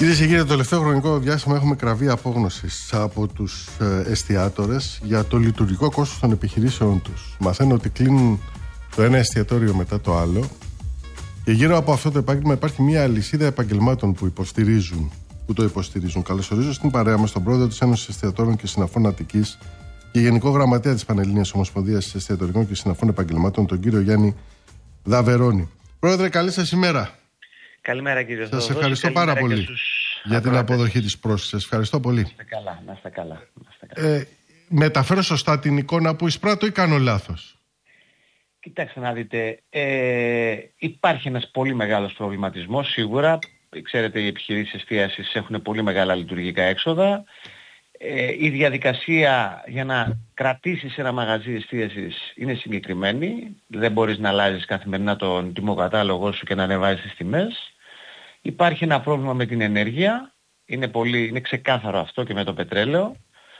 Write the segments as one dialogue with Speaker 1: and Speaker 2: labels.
Speaker 1: Κυρίες και κύριοι, το τελευταίο χρονικό διάστημα έχουμε κραβεί απόγνωσης από τους εστιατόρες για το λειτουργικό κόστος των επιχειρήσεών τους. Μαθαίνω ότι κλείνουν το ένα εστιατόριο μετά το άλλο και γύρω από αυτό το επάγγελμα υπάρχει μια αλυσίδα επαγγελμάτων που το υποστηρίζουν. Καλωσορίζω στην παρέα μας τον πρόεδρο της Ένωσης Εστιατόρων και Συναφών Αττικής και Γενικό Γραμματέα της Πανελλήνιας Ομοσπονδίας Εστιατορικών και Συναφών Επαγγελμάτων, τον κύριο Γιάννη Δαβερώνη. Πρόεδρε, καλή σας ημέρα.
Speaker 2: Καλημέρα, κύριε
Speaker 1: Σας ευχαριστώ πάρα πολύ για την αποδοχή της πρόσκλησης. Σας ευχαριστώ πολύ.
Speaker 2: Να είστε καλά.
Speaker 1: Μεταφέρω σωστά την εικόνα που εισπράττω ή κάνω λάθος?
Speaker 2: Κοιτάξτε να δείτε, υπάρχει ένας πολύ μεγάλος προβληματισμός σίγουρα. Ξέρετε, οι επιχειρήσεις εστίασης έχουν πολύ μεγάλα λειτουργικά έξοδα. Η διαδικασία για να κρατήσεις ένα μαγαζί εστίασης είναι συγκεκριμένη. Δεν μπορείς να αλλάζεις καθημερινά τον τιμοκατάλογο σου και να ανεβάζεις τις τιμές. Υπάρχει ένα πρόβλημα με την ενέργεια. Είναι ξεκάθαρο αυτό και με το πετρέλαιο.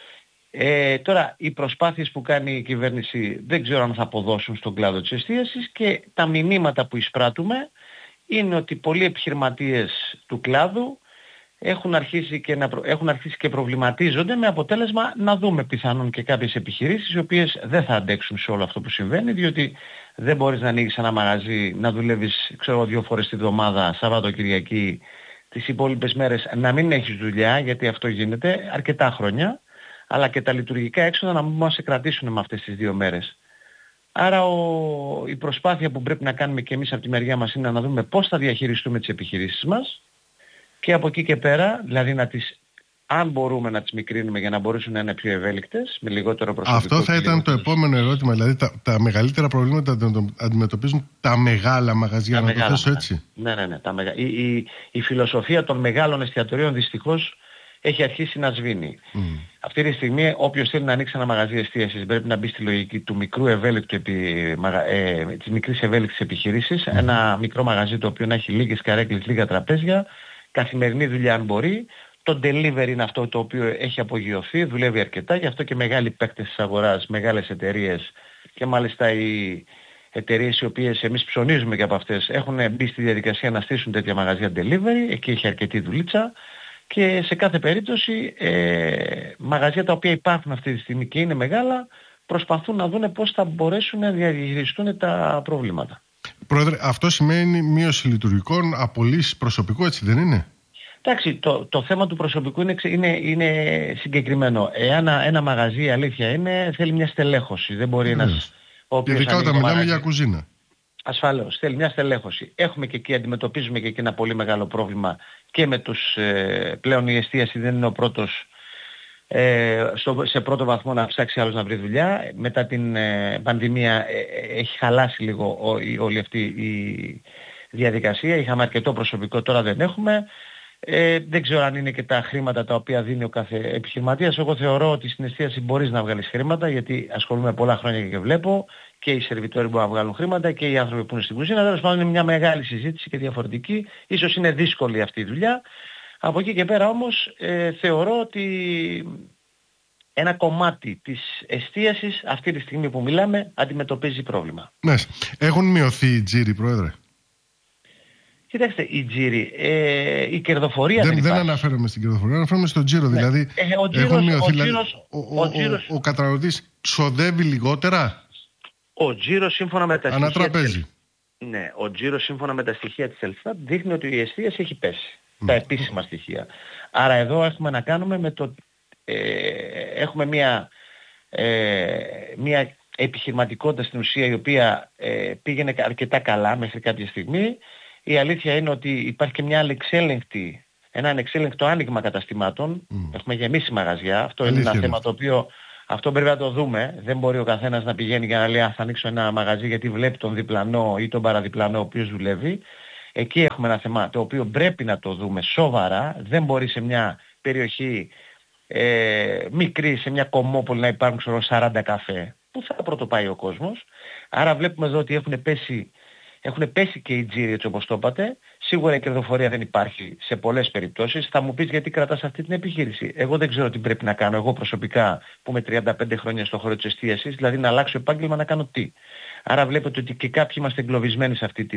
Speaker 2: Τώρα οι προσπάθειες που κάνει η κυβέρνηση δεν ξέρω αν θα αποδώσουν στον κλάδο της εστίασης, και τα μηνύματα που εισπράττουμε είναι ότι πολλοί επιχειρηματίες του κλάδου έχουν αρχίσει και προβληματίζονται, με αποτέλεσμα να δούμε πιθανόν και κάποιες επιχειρήσεις οι οποίες δεν θα αντέξουν σε όλο αυτό που συμβαίνει, διότι δεν μπορείς να ανοίγεις ένα μαγαζί, να δουλεύεις 2 φορές τη βδομάδα, Σάββατο, Κυριακή, τις υπόλοιπες μέρες να μην έχεις δουλειά, γιατί αυτό γίνεται αρκετά χρόνια, αλλά και τα λειτουργικά έξοδα να μην μας σε κρατήσουν με αυτές τις 2 μέρες. Άρα η προσπάθεια που πρέπει να κάνουμε και εμείς από τη μεριά μας είναι να δούμε πώς θα διαχειριστούμε τις επιχειρήσεις μας, και από εκεί και πέρα, δηλαδή αν μπορούμε να τις μικρύνουμε για να μπορέσουν να είναι πιο ευέλικτες, με λιγότερο προσωπικό.
Speaker 1: Αυτό θα ήταν το επόμενο ερώτημα. Δηλαδή τα μεγαλύτερα προβλήματα αντιμετωπίζουν τα μεγάλα μαγαζιά, να το θέσω έτσι.
Speaker 2: Ναι. Η φιλοσοφία των μεγάλων εστιατορίων δυστυχώς έχει αρχίσει να σβήνει. Αυτή τη στιγμή όποιος θέλει να ανοίξει ένα μαγαζί εστίασης πρέπει να μπει στη λογική του μικρού ευέλικτου της μικρής ευέλικτης επιχείρησης. Ένα μικρό μαγαζί το οποίο να έχει λίγες καρέκλες, λίγα τραπέζια, καθημερινή δουλειά αν μπορεί. Το delivery είναι αυτό το οποίο έχει απογειωθεί, δουλεύει αρκετά, γι' αυτό και μεγάλοι παίκτες της αγοράς, μεγάλες εταιρείες, και μάλιστα οι εταιρείες οι οποίες εμείς ψωνίζουμε και από αυτές, έχουν μπει στη διαδικασία να στήσουν τέτοια μαγαζιά delivery, εκεί έχει αρκετή δουλίτσα, και σε κάθε περίπτωση μαγαζιά τα οποία υπάρχουν αυτή τη στιγμή και είναι μεγάλα, προσπαθούν να δούνε πώς θα μπορέσουν να διαχειριστούν τα προβλήματα.
Speaker 1: Πρόεδρε, αυτό σημαίνει μείωση λειτουργικών, απολύσεις προσωπικού, έτσι δεν είναι?
Speaker 2: Εντάξει, το θέμα του προσωπικού είναι συγκεκριμένο. Εάν ένα μαγαζί, αλήθεια είναι, θέλει μια στελέχωση. Δεν μπορεί ένας...
Speaker 1: Ειδικά όταν μιλάμε για κουζίνα.
Speaker 2: Ασφαλώς, θέλει μια στελέχωση. Έχουμε και εκεί, αντιμετωπίζουμε και εκεί ένα πολύ μεγάλο πρόβλημα και με τους... πλέον η εστίαση δεν είναι ο πρώτος σε πρώτο βαθμό να ψάξει άλλος να βρει δουλειά. Μετά την πανδημία έχει χαλάσει λίγο όλη αυτή η διαδικασία. Είχαμε αρκετό προσωπικό, τώρα δεν έχουμε. Δεν ξέρω αν είναι και τα χρήματα τα οποία δίνει ο κάθε επιχειρηματίας. Εγώ θεωρώ ότι στην εστίαση μπορείς να βγάλεις χρήματα, γιατί ασχολούμαι πολλά χρόνια και βλέπω και οι σερβιτόροι μπορούν να βγάλουν χρήματα και οι άνθρωποι που είναι στην κουζίνα. Τέλος πάντων είναι μια μεγάλη συζήτηση και διαφορετική. Ίσως είναι δύσκολη αυτή η δουλειά. Από εκεί και πέρα όμως θεωρώ ότι ένα κομμάτι της εστίασης αυτή τη στιγμή που μιλάμε αντιμετωπίζει πρόβλημα.
Speaker 1: Ναι. Έχουν μειωθεί οι τζίροι, Πρόεδρε?
Speaker 2: Κοιτάξτε, η τζίροι, η κερδοφορία
Speaker 1: δεν αναφέρομαι στην κερδοφορία, αναφέρομαι στον τζίρο. Ναι. Δηλαδή, ο καταναλωτής ξοδεύει λιγότερα.
Speaker 2: Ο τζίρος σύμφωνα με τα
Speaker 1: ανατραπέζι.
Speaker 2: Ναι, ο τζίρος σύμφωνα με τα στοιχεία της Ελστάτ δείχνει ότι η εστίαση έχει πέσει. Τα επίσημα στοιχεία. Άρα εδώ έχουμε να κάνουμε με το... έχουμε μια επιχειρηματικότητα στην ουσία η οποία πήγαινε αρκετά καλά μέχρι κάποια στιγμή. Η αλήθεια είναι ότι υπάρχει και ένα ανεξέλεγκτο άνοιγμα καταστημάτων. Έχουμε γεμίσει μαγαζιά. Αυτό είναι ένα θέμα το οποίο αυτό πρέπει να το δούμε. Δεν μπορεί ο καθένας να πηγαίνει για να λέει θα ανοίξω ένα μαγαζί γιατί βλέπει τον διπλανό ή τον παραδιπλανό ο οποίος δουλεύει. Εκεί έχουμε ένα θέμα το οποίο πρέπει να το δούμε σοβαρά. Δεν μπορεί σε μια περιοχή μικρή, σε μια κομμόπολη να υπάρχουν 40 καφέ. Πού θα πρωτοπάει ο κόσμος? Άρα βλέπουμε εδώ ότι έχουν πέσει και οι τζίροι, έτσι όπως το είπατε. Σίγουρα η κερδοφορία δεν υπάρχει σε πολλές περιπτώσεις. Θα μου πεις γιατί κρατάς αυτή την επιχείρηση. Εγώ δεν ξέρω τι πρέπει να κάνω. Εγώ προσωπικά που είμαι 35 χρόνια στον χώρο της εστίασης, δηλαδή να αλλάξω επάγγελμα να κάνω τι. Άρα βλέπετε ότι και κάποιοι είμαστε εγκλωβισμένοι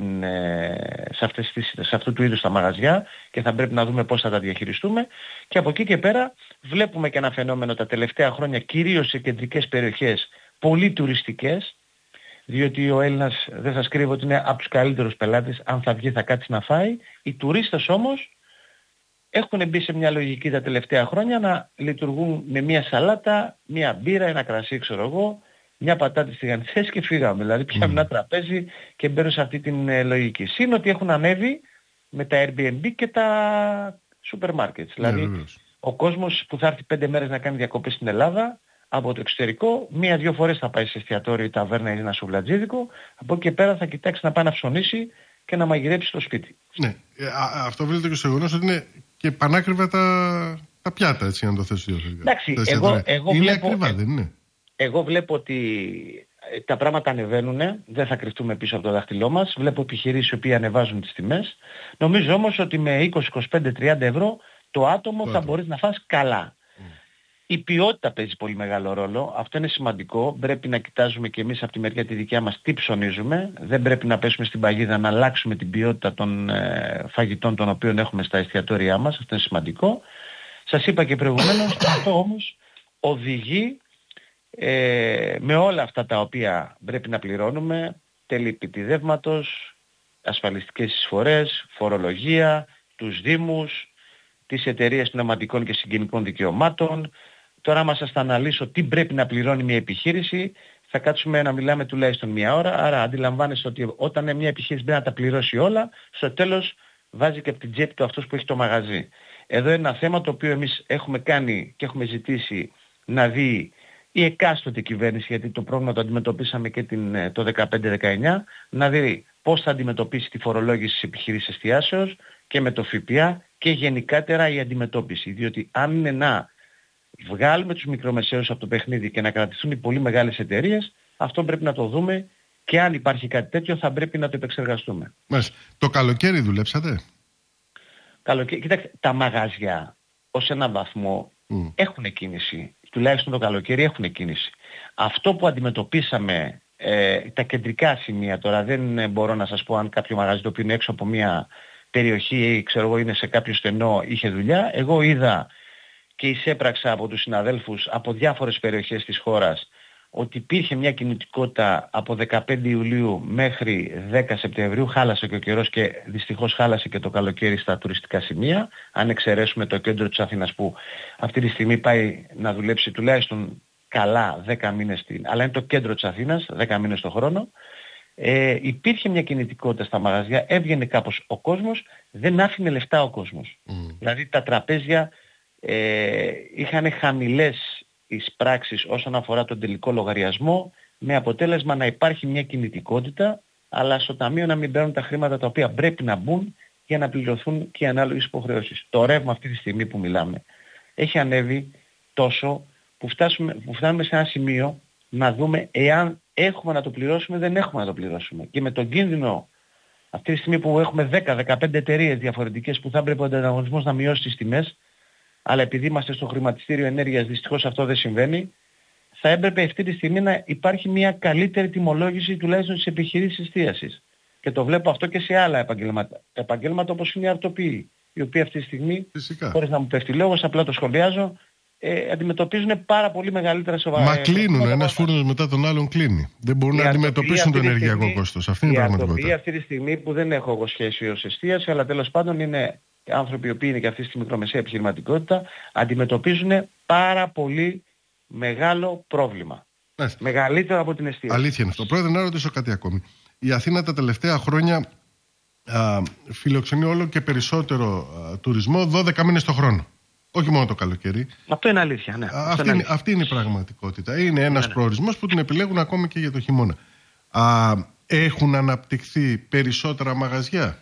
Speaker 2: σε αυτού του είδους τα μαγαζιά και θα πρέπει να δούμε πώς θα τα διαχειριστούμε. Και από εκεί και πέρα βλέπουμε και ένα φαινόμενο τα τελευταία χρόνια, κυρίως σε κεντρικές περιοχές, πολύ τουριστικές, διότι ο Έλληνας, δεν σας κρύβω ότι είναι από τους καλύτερους πελάτες, αν θα βγει θα κάτσει να φάει. Οι τουρίστες όμως έχουν μπει σε μια λογική τα τελευταία χρόνια να λειτουργούν με μια σαλάτα, μια μπύρα, ένα κρασί, ξέρω εγώ, μια πατάτη τηγανιτές και φύγαμε. Δηλαδή πιάνουν ένα τραπέζι και μπαίνουν σε αυτή την λογική. Συν ότι έχουν ανέβει με τα Airbnb και τα σούπερ μάρκετς. Δηλαδή ο κόσμος που θα έρθει 5 μέρες να κάνει διακοπές στην Ελλάδα, από το εξωτερικό, 1-2 φορές θα πάει σε εστιατόριο ή ταβέρνα ή ένα σουβλατζίδικο, από εκεί και πέρα θα κοιτάξει να πάει να ψωνίσει και να μαγειρέψει στο σπίτι. Ναι,
Speaker 1: αυτό βρίσκεται και στο γεγονός ότι είναι και πανάκριβα τα πιάτα, έτσι, αν το θες διαφορετικά.
Speaker 2: Εντάξει,
Speaker 1: είναι ακριβά, δεν είναι?
Speaker 2: Εγώ βλέπω ότι τα πράγματα ανεβαίνουν, δεν θα κρυφτούμε πίσω από το δάχτυλό μας. Βλέπω επιχειρήσεις οι οποίοι ανεβάζουν τις τιμές. Νομίζω όμως ότι με 20, 25, 30 ευρώ το άτομο θα μπορείς να φας καλά. Η ποιότητα παίζει πολύ μεγάλο ρόλο. Αυτό είναι σημαντικό. Πρέπει να κοιτάζουμε και εμείς από τη μεριά τη δικιά μας τι ψωνίζουμε. Δεν πρέπει να πέσουμε στην παγίδα να αλλάξουμε την ποιότητα των φαγητών των οποίων έχουμε στα εστιατόρια μας. Αυτό είναι σημαντικό. Σας είπα και προηγουμένως, αυτό όμως οδηγεί με όλα αυτά τα οποία πρέπει να πληρώνουμε, τέλη επιτιδεύματος, ασφαλιστικές εισφορές, φορολογία, τους δήμους, τις εταιρείες πνευματικών και συγγενικών δικαιωμάτων. Τώρα άμα σας θα αναλύσω τι πρέπει να πληρώνει μια επιχείρηση, θα κάτσουμε να μιλάμε τουλάχιστον 1 ώρα. Άρα αντιλαμβάνεστε ότι όταν μια επιχείρηση πρέπει να τα πληρώσει όλα, στο τέλος βάζει και από την τσέπη του αυτός που έχει το μαγαζί. Εδώ είναι ένα θέμα το οποίο εμείς έχουμε κάνει και έχουμε ζητήσει να δει η εκάστοτε κυβέρνηση, γιατί το πρόβλημα το αντιμετωπίσαμε και το 15-19, να δει πώς θα αντιμετωπίσει τη φορολόγηση της επιχειρήσης εστιάσεως και με το ΦΠΑ και γενικότερα η αντιμετώπιση. Διότι αν είναι να βγάλουμε τους μικρομεσαίους από το παιχνίδι και να κρατηθούν οι πολύ μεγάλες εταιρείες, αυτό πρέπει να το δούμε και αν υπάρχει κάτι τέτοιο θα πρέπει να το επεξεργαστούμε.
Speaker 1: Μάλιστα. Το καλοκαίρι δουλέψατε?
Speaker 2: Κοιτάξτε, τα μαγαζιά ως έναν βαθμό έχουν κίνηση. Τουλάχιστον το καλοκαίρι έχουν κίνηση. Αυτό που αντιμετωπίσαμε, τα κεντρικά σημεία, τώρα δεν μπορώ να σας πω αν κάποιο μαγαζί το οποίο είναι έξω από μια περιοχή ή ξέρω εγώ είναι σε κάποιο στενό είχε δουλειά. Εγώ είδα και εισέπραξα από τους συναδέλφους από διάφορες περιοχές της χώρας ότι υπήρχε μια κινητικότητα από 15 Ιουλίου μέχρι 10 Σεπτεμβρίου. Χάλασε και ο καιρός και δυστυχώς χάλασε και το καλοκαίρι στα τουριστικά σημεία. Αν εξαιρέσουμε το κέντρο της Αθήνας που αυτή τη στιγμή πάει να δουλέψει τουλάχιστον καλά 10 μήνες, αλλά είναι το κέντρο της Αθήνας, 10 μήνες το χρόνο. Υπήρχε μια κινητικότητα στα μαγαζιά, έβγαινε κάπως ο κόσμος, δεν άφηνε λεφτά ο κόσμος. Δηλαδή τα τραπέζια είχαν χαμηλές εισπράξεις όσον αφορά τον τελικό λογαριασμό, με αποτέλεσμα να υπάρχει μια κινητικότητα, αλλά στο ταμείο να μην μπαίνουν τα χρήματα τα οποία πρέπει να μπουν για να πληρωθούν και οι ανάλογες υποχρεώσεις. Το ρεύμα αυτή τη στιγμή που μιλάμε έχει ανέβει τόσο που φτάνουμε σε ένα σημείο να δούμε εάν έχουμε να το πληρώσουμε, δεν έχουμε να το πληρώσουμε. Και με τον κίνδυνο αυτή τη στιγμή που έχουμε 10-15 εταιρείες διαφορετικές που θα έπρεπε ο ανταγωνισμός να μειώσει τις τιμές, αλλά επειδή είμαστε στο χρηματιστήριο ενέργειας δυστυχώς αυτό δεν συμβαίνει, θα έπρεπε αυτή τη στιγμή να υπάρχει μια καλύτερη τιμολόγηση τουλάχιστον στις επιχειρήσεις εστίασης. Και το βλέπω αυτό και σε άλλα επαγγέλματα. Επαγγέλματα όπως είναι οι αρτοποιοί, οι οποίοι αυτή τη στιγμή, χωρίς να μου πέφτει λόγος, απλά το σχολιάζω, αντιμετωπίζουν πάρα πολύ μεγαλύτερα σοβαρά.
Speaker 1: Μα κλείνουν, ένας φούρνος μετά τον άλλον κλείνει. Δεν μπορούν να αντιμετωπίσουν το ενεργειακό κόστος. Αυτή είναι η πραγματικότητα.
Speaker 2: Αυτή τη στιγμή που δεν έχω εγώ σχέση ως εστίαση, αλλά τέλος πάντων είναι άνθρωποι οι οποίοι είναι και αυτή στη μικρομεσαία επιχειρηματικότητα, αντιμετωπίζουν πάρα πολύ μεγάλο πρόβλημα. Μεγαλύτερο από την εστίαση.
Speaker 1: Αλήθεια είναι αυτό. Πρόεδρε, να ρωτήσω κάτι ακόμη. Η Αθήνα τα τελευταία χρόνια φιλοξενεί όλο και περισσότερο τουρισμό 12 μήνες το χρόνο. Όχι μόνο το καλοκαίρι.
Speaker 2: Αυτό είναι αλήθεια, ναι.
Speaker 1: Αυτή είναι η πραγματικότητα. Είναι ένας προορισμός που την επιλέγουν ακόμη και για το χειμώνα. Έχουν αναπτυχθεί περισσότερα μαγαζιά?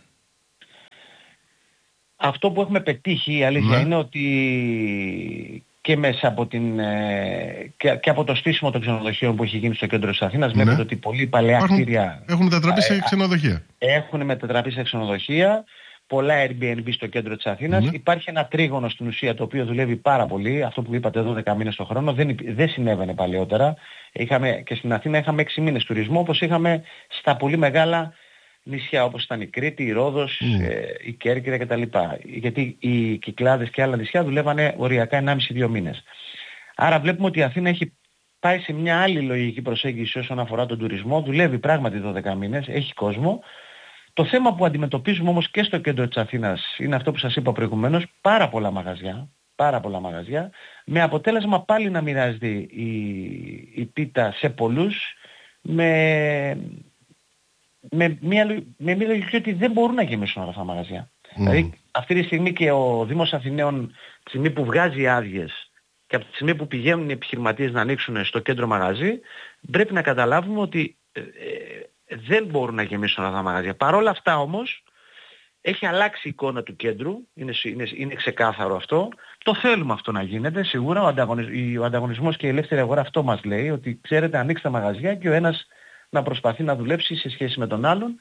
Speaker 2: Αυτό που έχουμε πετύχει, η αλήθεια είναι ότι και μέσα από και από το στήσιμο των ξενοδοχείων που έχει γίνει στο κέντρο της Αθήνας, βλέπετε ότι πολύ παλαιά κτίρια
Speaker 1: έχουν μετατραπεί σε ξενοδοχεία.
Speaker 2: Έχουν μετατραπεί σε ξενοδοχεία. πολλά Airbnb στο κέντρο της Αθήνας. Υπάρχει ένα τρίγωνο στην ουσία το οποίο δουλεύει πάρα πολύ, αυτό που είπατε 12 μήνες το χρόνο, δεν συνέβαινε παλαιότερα. Και στην Αθήνα είχαμε 6 μήνες τουρισμό, όπως είχαμε στα πολύ μεγάλα νησιά, όπως ήταν η Κρήτη, η Ρόδος, η Κέρκυρα κτλ. Γιατί οι Κυκλάδες και άλλα νησιά δουλεύανε οριακά 1,5-2 μήνες. Άρα βλέπουμε ότι η Αθήνα έχει πάει σε μια άλλη λογική προσέγγιση όσον αφορά τον τουρισμό, δουλεύει πράγματι 12 μήνες, έχει κόσμο. Το θέμα που αντιμετωπίζουμε όμως και στο κέντρο της Αθήνας είναι αυτό που σας είπα προηγουμένως, πάρα πολλά μαγαζιά, με αποτέλεσμα πάλι να μοιράζεται η πίτα σε πολλούς, με μια λογική ότι δεν μπορούν να γεμίσουν όλα αυτά τα μαγαζιά. Δηλαδή αυτή τη στιγμή και ο Δήμος Αθηναίων, τη στιγμή που βγάζει άδειες και από τη στιγμή που πηγαίνουν οι επιχειρηματίες να ανοίξουν στο κέντρο μαγαζί, πρέπει να καταλάβουμε ότι δεν μπορούν να γεμίσουν αυτά τα μαγαζιά. Παρ' όλα αυτά όμως έχει αλλάξει η εικόνα του κέντρου, είναι ξεκάθαρο αυτό. Το θέλουμε αυτό να γίνεται, σίγουρα ο ανταγωνισμός και η ελεύθερη αγορά αυτό μας λέει, ότι ξέρετε ανοίξτε τα μαγαζιά και ο ένας να προσπαθεί να δουλέψει σε σχέση με τον άλλον.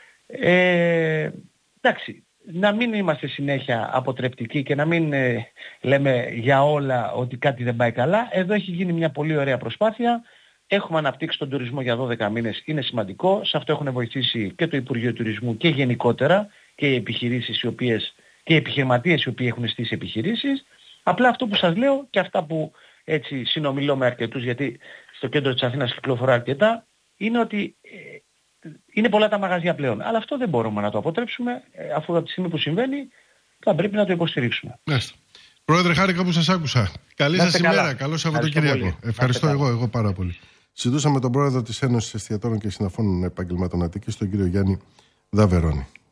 Speaker 2: Εντάξει, να μην είμαστε συνέχεια αποτρεπτικοί και να μην λέμε για όλα ότι κάτι δεν πάει καλά. Εδώ έχει γίνει μια πολύ ωραία προσπάθεια. Έχουμε αναπτύξει τον τουρισμό για 12 μήνες, είναι σημαντικό. Σε αυτό έχουν βοηθήσει και το Υπουργείο Τουρισμού και γενικότερα και οι επιχειρήσεις και οι επιχειρηματίες οι οποίοι έχουν στήσει επιχειρήσεις. Απλά αυτό που σας λέω και αυτά που έτσι συνομιλώ με αρκετούς, γιατί στο κέντρο της Αθήνας κυκλοφορώ αρκετά, είναι ότι είναι πολλά τα μαγαζιά πλέον. Αλλά αυτό δεν μπορούμε να το αποτρέψουμε, αφού από τη στιγμή που συμβαίνει θα πρέπει να το υποστηρίξουμε.
Speaker 1: Πρόεδρε, χάρηκα που σας άκουσα. Καλή σας ημέρα, καλό Σαββατοκύριακο. Ευχαριστώ εγώ πάρα πολύ. Συζητούσαμε με τον πρόεδρο της Ένωσης Εστιατόρων και Συναφών Επαγγελμάτων Αττικής, τον κύριο Γιάννη Δαβερώνη.